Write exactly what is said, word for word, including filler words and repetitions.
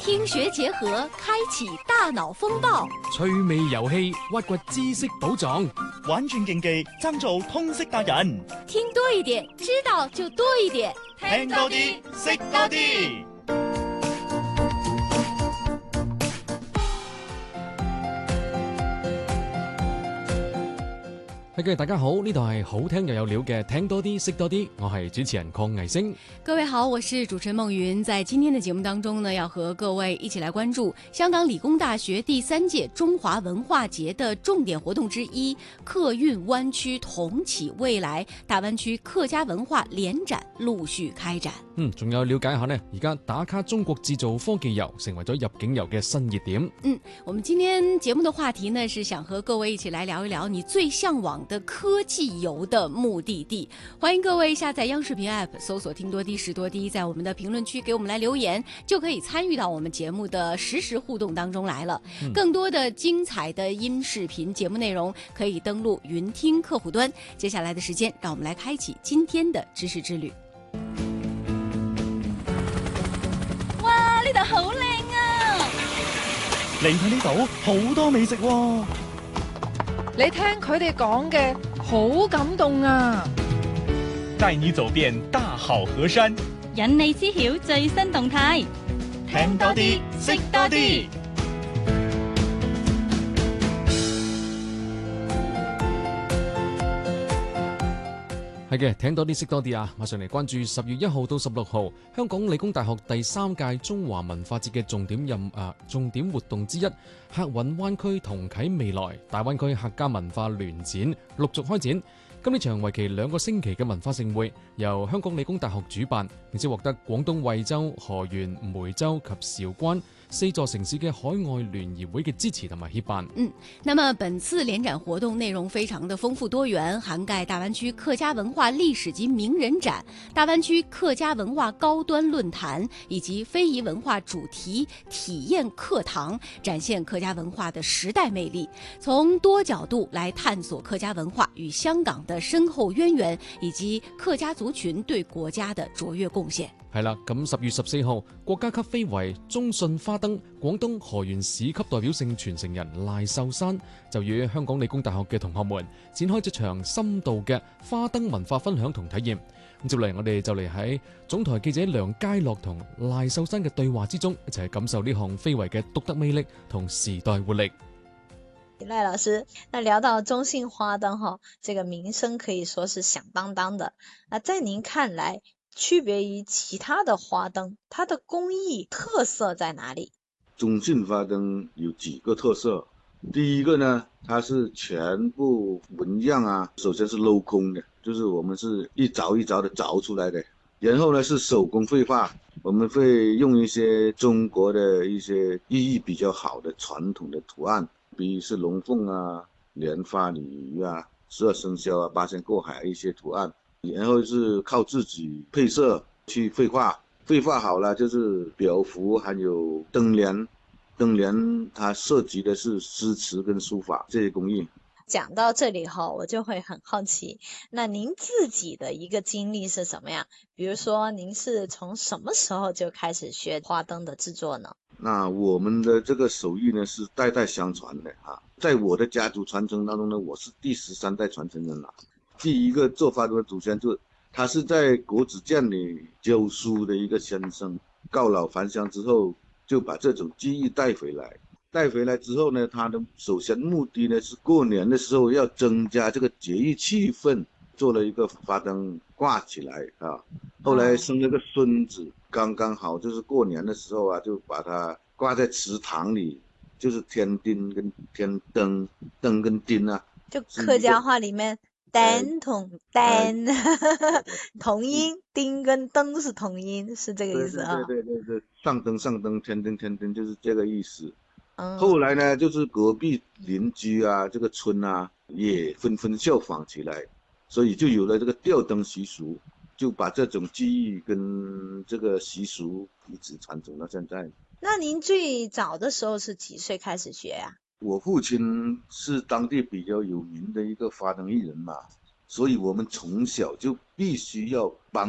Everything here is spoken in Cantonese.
听学结合，开启大腦風暴， 趣味遊戲，挖掘知識寶藏， 玩轉競技，爭做通識達人。 聽多一點，知道就多一點， 聽多啲，識多啲。 係嘅，大家好，呢度係好聽又有料嘅，聽多啲識多啲，我係主持人鄺藝星。 各位好，我是主持人孟云。在今天的節目當中呢，要和各位一起來關注香港理工大學第三屆中華文化節的重點活動之一——客運灣區同啟未來大灣區客家文化聯展陸續開展。 嗯，仲有了解下呢，而家打卡中國製造科技遊成為咗入境遊嘅新熱點。 嗯，我們今天節目的話題呢，是想和各位一起來聊一聊你最向往的科技遊的目的地。歡迎各位下載央視頻 App， 搜索聽多啲識多啲，在我們的評論區給我們來留言，就可以參與到我們節目的實時互動當中來了。嗯、更多的精彩的音視頻節目內容，可以登錄雲聽客戶端。接下來的時間，讓我們來開啟今天的知識之旅。哇，呢度好靚啊！ 嚟睇呢度好多美食喎。 你聽佢哋講嘅好感動啊！ 帶你走遍大好河山， 引你知曉最新動態， 聽多啲，識多啲。 係嘅，聽多啲識多啲啊！馬上嚟關注十月一號到十六號香港理工大學第三屆中華文化節嘅重點任啊重點活動之一——客運灣區同啟未來大灣區客家文化聯展陸續開展。今呢場為期兩個星期嘅文化盛會，由香港理工大學主辦，並且獲得廣東惠州、河源、梅州及韶關四座城市嘅海外聯誼會嘅支持同埋協辦。 嗯，那麼本次聯展活動內容非常的豐富多元，涵蓋大灣區客家文化歷史及名人展、大灣區客家文化高端論壇以及非遺文化主題體驗課堂，展現客家文化的時代魅力，從多角度來探索客家文化與香港的深厚淵源，以及客家族群對國家的卓越貢獻。 係啦，咁十月十四號，國家級非遺中信花燈廣東河源市級代表性傳承人賴秀山就與香港理工大學嘅同學們展開一場深度嘅花燈文化分享同體驗。咁接嚟我哋就嚟喺總台記者梁佳樂同賴秀山嘅對話之中，一齊感受呢項非遺嘅獨特魅力同時代活力。 賴老師，那聊到中信花燈哈，這個名聲可以說是響當當的。那在您看來，區別於其他的花燈，它的工藝特色在哪裡？ 中信花燈有幾個特色，第一個呢，它是全部紋樣啊，首先是鏤空的，就是我們是一鑿一鑿的鑿出來的，然後呢是手工繪畫，我們會用一些中國的一些意義比較好的傳統的圖案，比如是龍鳳啊、蓮花、鯉魚啊、十二生肖啊、八仙過海一些圖案，然後是靠自己配色去繪畫，繪畫好了就是表符，還有燈簾，燈簾它涉及的是詩詞跟書法這些工藝。 講到這裡後，我就會很好奇，那您自己的一個經歷是什麼樣？比如說您是從什麼時候就開始學花燈的製作呢？ 那我們的這個手藝呢是代代相傳的啊，在我的家族傳承當中呢，我是第十三代傳承人啦。第一個做花燈的祖先就他是在國子監裡教書的一個先生，告老還鄉之後就把這種技藝帶回來。帶回來之後呢，他的首先目的呢是過年的時候要增加這個節日氣氛，做了一個花燈掛起來啊。後來生了個孫子，剛剛好就是過年的時候啊，就把它掛在祠堂裡，就是添丁跟添燈，燈跟丁啊。 就客家話裡面燈同燈、呃、同音，丁跟燈是同音，是這個意思啊。 對對對對，上燈上燈，添丁添丁，就是這個意思。後來呢，就是隔壁鄰居啊，這個村啊，也紛紛效仿起來，所以就有了這個吊燈習俗，就把這種技藝跟這個習俗一直傳承到現在。 那您最早的時候是幾歲開始學呀？ 我父親是當地比較有名的一個花燈藝人嘛，所以我們從小就必須要幫